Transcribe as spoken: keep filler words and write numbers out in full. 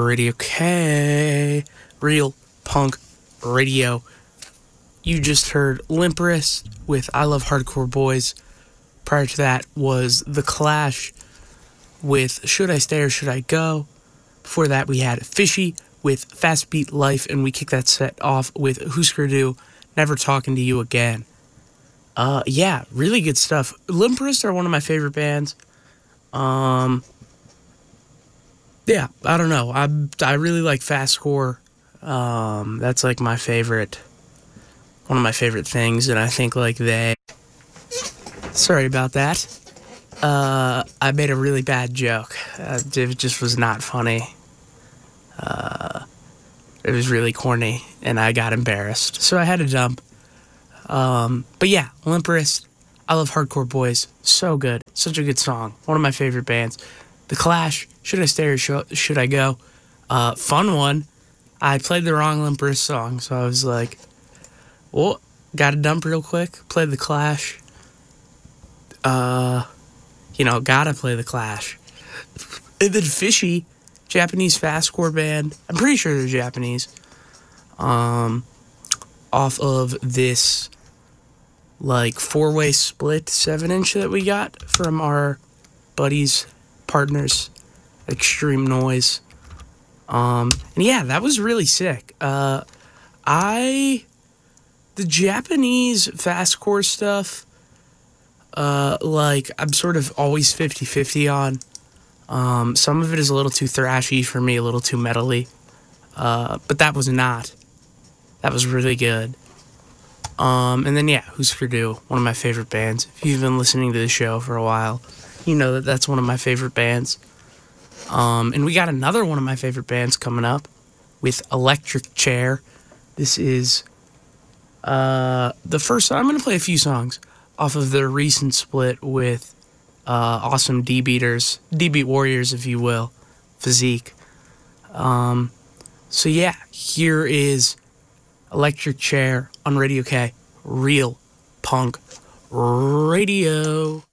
Radio K, Real Punk Radio. You just heard Limp Wrist with I Love Hardcore Boys. Prior to that was The Clash with Should I Stay or Should I Go? Before that we had Fishy with Fast Beat Life, and we kicked that set off with Husker Du, Never Talking to You Again. Uh, yeah, really good stuff. Limp Wrist are one of my favorite bands. Um, yeah, I don't know. I I really like fastcore. Um, that's like my favorite, one of my favorite things, and I think like they. Sorry about that. Uh, I made a really bad joke. Uh, it just was not funny. Uh, it was really corny, and I got embarrassed, so I had to dump. Um, but yeah, Limp Wrist, I Love Hardcore Boys, so good, such a good song, one of my favorite bands. The Clash, Should I Stay or Should I Go? Uh, fun one. I played the wrong Limp Wrist song, so I was like, well, got to dump real quick, played The Clash. Uh, you know, gotta play The Clash. And then Fishy, Japanese fastcore band, I'm pretty sure they're Japanese, um, off of this like four-way split seven inch that we got from our buddies, partners, Extreme Noise. Um, and yeah, that was really sick. Uh, I, the Japanese fastcore stuff, uh, like, I'm sort of always fifty-fifty on. Um, some of it is a little too thrashy for me, a little too metally. Uh, but that was not. That was really good. Um, and then, yeah, Husker Du, one of my favorite bands. If you've been listening to the show for a while, you know that that's one of my favorite bands. Um, and we got another one of my favorite bands coming up with Electric Chair. This is uh, the first. I'm going to play a few songs off of their recent split with uh, awesome D-Beaters, D-Beat Warriors, if you will, Physique. Um, so, yeah, here is Electric Chair on Radio K, Real Punk Radio.